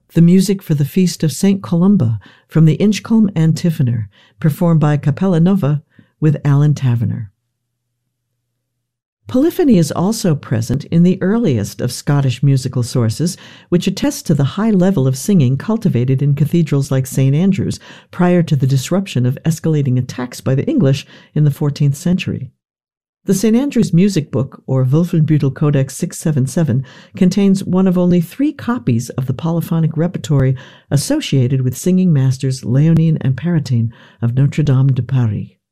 the music for the Feast of St. Columba from the Inchcolm Antiphonor, performed by Capella Nova with Alan Taverner. Polyphony is also present in the earliest of Scottish musical sources, which attest to the high level of singing cultivated in cathedrals like St. Andrews prior to the disruption of escalating attacks by the English in the 14th century. The St. Andrews Music Book, or Wolfenbüttel Codex 677, contains one of only 3 copies of the polyphonic repertory associated with singing masters Léonin and Paratin of Notre-Dame de Paris.